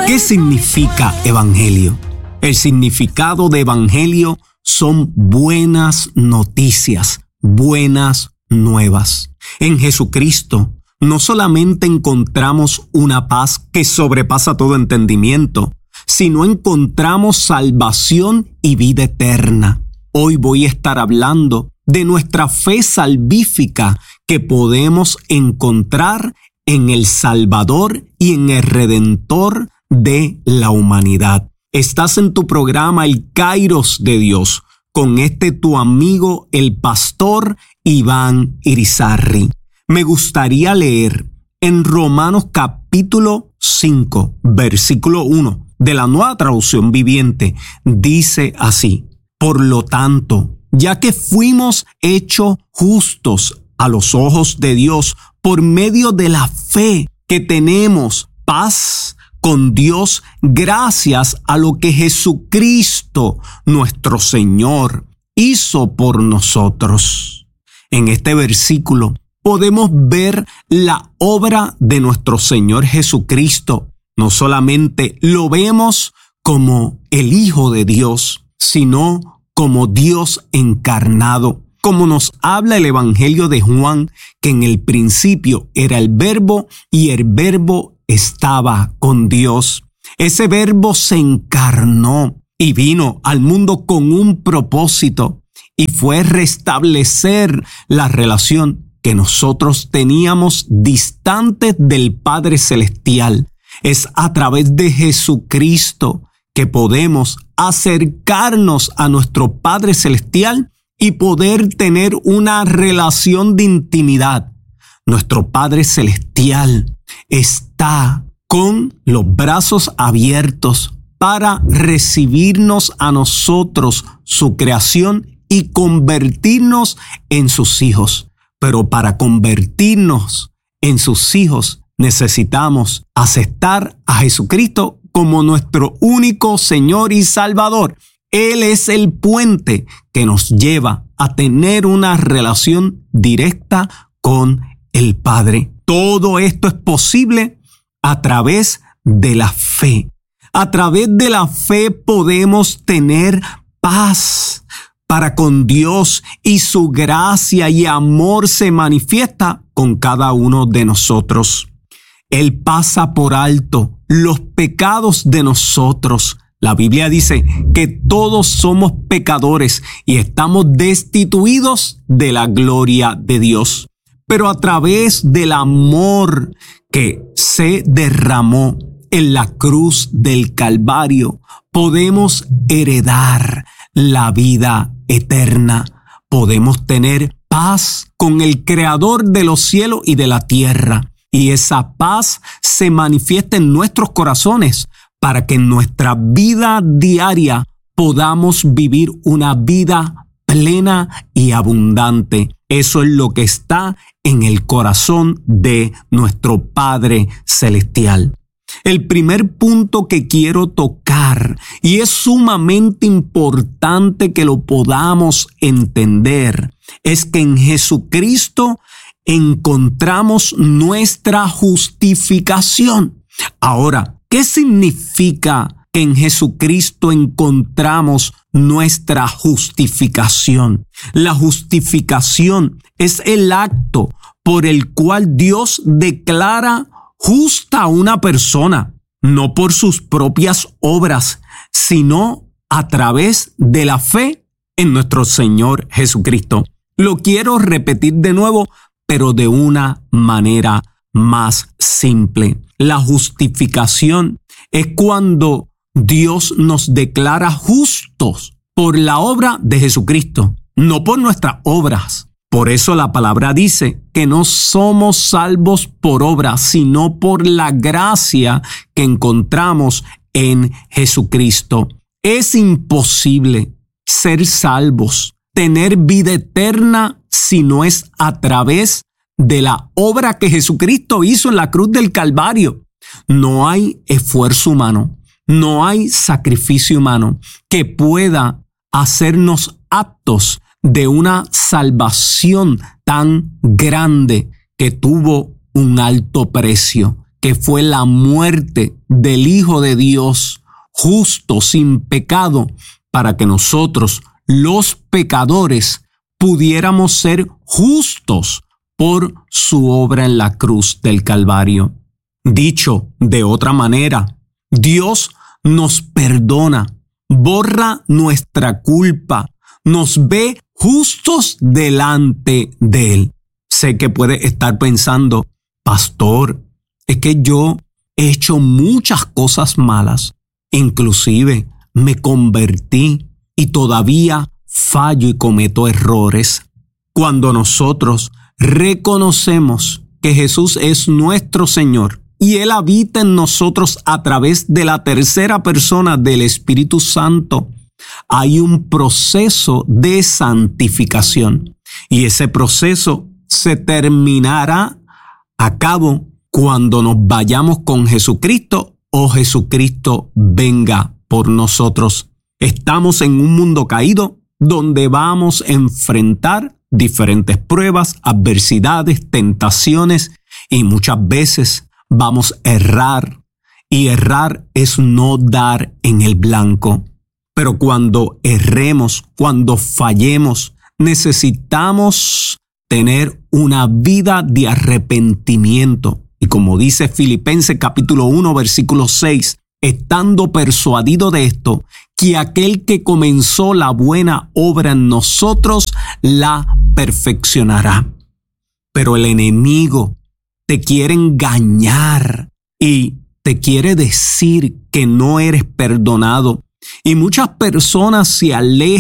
¿Qué significa evangelio? El significado de evangelio son buenas noticias, buenas nuevas. En Jesucristo no solamente encontramos una paz que sobrepasa todo entendimiento, sino encontramos salvación y vida eterna. Hoy voy a estar hablando de nuestra fe salvífica que podemos encontrar en el Salvador y en el Redentor de la humanidad. Estás en tu programa El Kairos de Dios, con tu amigo el pastor Iván Irizarry. Me gustaría leer en Romanos capítulo 5, versículo 1 de la Nueva Traducción Viviente. Dice así: por lo tanto, ya que fuimos hechos justos a los ojos de Dios por medio de la fe que tenemos paz con Dios gracias a lo que Jesucristo, nuestro Señor, hizo por nosotros. En este versículo podemos ver la obra de nuestro Señor Jesucristo. No solamente lo vemos como el Hijo de Dios, sino como Dios encarnado. Como nos habla el Evangelio de Juan, que en el principio era el Verbo y el Verbo estaba con Dios. Ese Verbo se encarnó y vino al mundo con un propósito, y fue restablecer la relación que nosotros teníamos distantes del Padre Celestial. Es a través de Jesucristo que podemos acercarnos a nuestro Padre Celestial y poder tener una relación de intimidad. Nuestro Padre Celestial está con los brazos abiertos para recibirnos a nosotros, su creación, y convertirnos en sus hijos. Pero para convertirnos en sus hijos necesitamos aceptar a Jesucristo como nuestro único Señor y Salvador. Él es el puente que nos lleva a tener una relación directa con el Padre. Todo esto es posible a través de la fe. A través de la fe podemos tener paz para con Dios, y su gracia y amor se manifiesta con cada uno de nosotros. Él pasa por alto los pecados de nosotros. La Biblia dice que todos somos pecadores y estamos destituidos de la gloria de Dios. Pero a través del amor que se derramó en la cruz del Calvario, podemos heredar la vida eterna. Podemos tener paz con el Creador de los cielos y de la tierra. Y esa paz se manifiesta en nuestros corazones para que en nuestra vida diaria podamos vivir una vida plena y abundante. Eso es lo que está en el corazón de nuestro Padre Celestial. El primer punto que quiero tocar, y es sumamente importante que lo podamos entender, es que en Jesucristo encontramos nuestra justificación. Ahora, ¿qué significa que en Jesucristo encontramos nuestra justificación? La justificación es el acto por el cual Dios declara justa a una persona, no por sus propias obras, sino a través de la fe en nuestro Señor Jesucristo. Lo quiero repetir de nuevo, pero de una manera más simple. La justificación es cuando Dios nos declara justos por la obra de Jesucristo, no por nuestras obras. Por eso la palabra dice que no somos salvos por obra, sino por la gracia que encontramos en Jesucristo. Es imposible ser salvos, tener vida eterna, si no es a través de la obra que Jesucristo hizo en la cruz del Calvario. No hay esfuerzo humano, no hay sacrificio humano que pueda hacernos aptos de una salvación tan grande que tuvo un alto precio, que fue la muerte del Hijo de Dios, justo, sin pecado, para que nosotros, los pecadores, pudiéramos ser justos por su obra en la cruz del Calvario. Dicho de otra manera, Dios nos perdona, borra nuestra culpa, nos ve justos delante de Él. Sé que puede estar pensando, pastor, es que yo he hecho muchas cosas malas, inclusive me convertí y todavía fallo y cometo errores. Cuando nosotros reconocemos que Jesús es nuestro Señor y Él habita en nosotros a través de la tercera persona del Espíritu Santo, hay un proceso de santificación y ese proceso se terminará a cabo cuando nos vayamos con Jesucristo o Jesucristo venga por nosotros. Estamos en un mundo caído donde vamos a enfrentar diferentes pruebas, adversidades, tentaciones y muchas veces vamos a errar. Y errar es no dar en el blanco. Pero cuando erremos, cuando fallemos, necesitamos tener una vida de arrepentimiento. Y como dice Filipenses capítulo 1, versículo 6, estando persuadido de esto, que aquel que comenzó la buena obra en nosotros la perfeccionará. Pero el enemigo te quiere engañar y te quiere decir que no eres perdonado. Y muchas personas se alejan